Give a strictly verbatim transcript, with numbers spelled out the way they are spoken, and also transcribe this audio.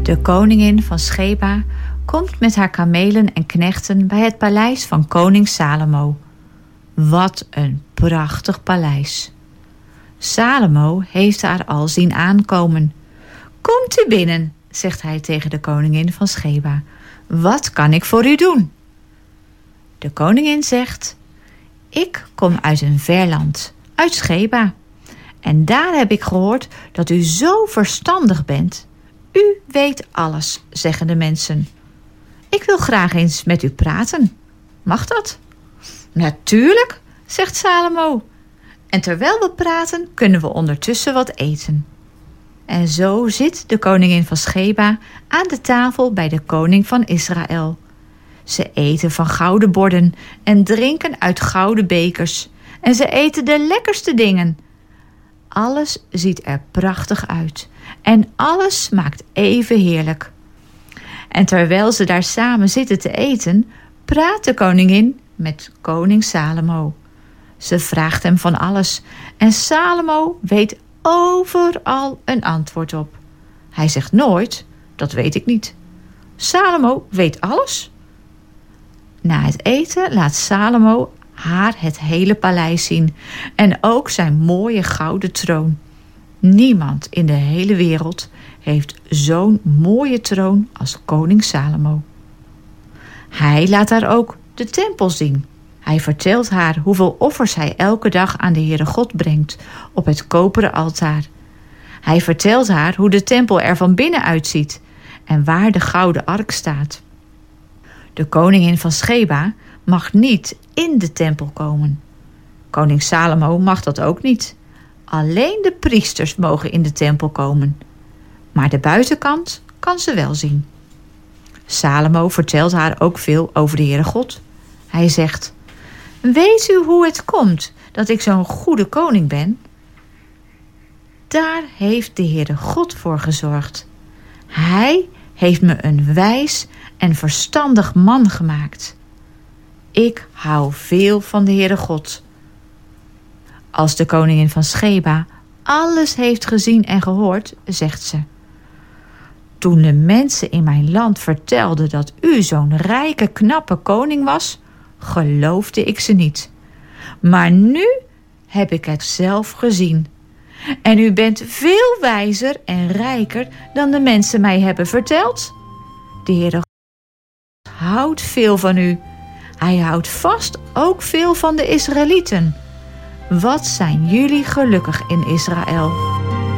De koningin van Sheba komt met haar kamelen en knechten bij het paleis van koning Salomo. Wat een prachtig paleis. Salomo heeft haar al zien aankomen. Komt u binnen, zegt hij tegen de koningin van Sheba. Wat kan ik voor u doen? De koningin zegt: ik kom uit een ver land, uit Sheba. En daar heb ik gehoord dat u zo verstandig bent. U weet alles, zeggen de mensen. Ik wil graag eens met u praten. Mag dat? Natuurlijk, zegt Salomo. En terwijl we praten, kunnen we ondertussen wat eten. En zo zit de koningin van Sheba aan de tafel bij de koning van Israël. Ze eten van gouden borden en drinken uit gouden bekers. En ze eten de lekkerste dingen. Alles ziet er prachtig uit. En alles smaakt even heerlijk. En terwijl ze daar samen zitten te eten, praat de koningin met koning Salomo. Ze vraagt hem van alles en Salomo weet overal een antwoord op. Hij zegt nooit: dat weet ik niet. Salomo weet alles. Na het eten laat Salomo haar het hele paleis zien en ook zijn mooie gouden troon. Niemand in de hele wereld heeft zo'n mooie troon als koning Salomo. Hij laat haar ook de tempel zien. Hij vertelt haar hoeveel offers hij elke dag aan de Heere God brengt op het koperen altaar. Hij vertelt haar hoe de tempel er van binnen uitziet en waar de gouden ark staat. De koningin van Sheba mag niet in de tempel komen. Koning Salomo mag dat ook niet. Alleen de priesters mogen in de tempel komen. Maar de buitenkant kan ze wel zien. Salomo vertelt haar ook veel over de Heere God. Hij zegt: weet u hoe het komt dat ik zo'n goede koning ben? Daar heeft de Heere God voor gezorgd. Hij heeft me een wijs en verstandig man gemaakt. Ik hou veel van de Heere God. Als de koningin van Sheba alles heeft gezien en gehoord, zegt ze: toen de mensen in mijn land vertelden dat u zo'n rijke, knappe koning was, geloofde ik ze niet. Maar nu heb ik het zelf gezien. En u bent veel wijzer en rijker dan de mensen mij hebben verteld. De Heere God houdt veel van u. Hij houdt vast ook veel van de Israëlieten. Wat zijn jullie gelukkig in Israël.